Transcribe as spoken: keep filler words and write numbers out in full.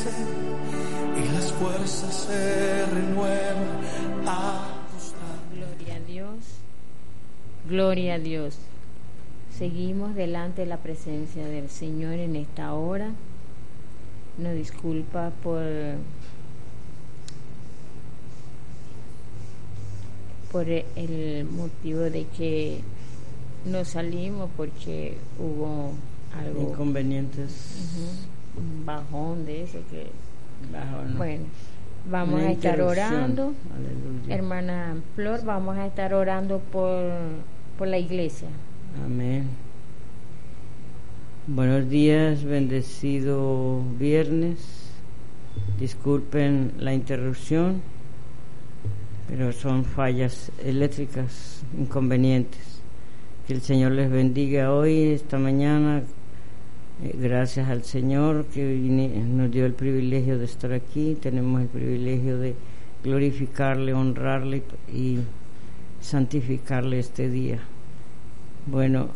fortalece y las fuerzas se renuevan a tus labios. Gloria a Dios, gloria a Dios. Seguimos delante de la presencia del Señor en esta hora. Nos disculpa por por el motivo de que no salimos porque hubo algo inconvenientes, uh-huh, un bajón de eso que bajón, bueno, vamos una a estar orando. Aleluya. Hermana Flor, vamos a estar orando por por la iglesia. Amén. Buenos días, bendecido viernes. Disculpen la interrupción, pero son fallas eléctricas, inconvenientes. Que el Señor les bendiga hoy, esta mañana. Eh, gracias al Señor que vine, nos dio el privilegio de estar aquí. Tenemos el privilegio de glorificarle, honrarle y santificarle este día. Bueno,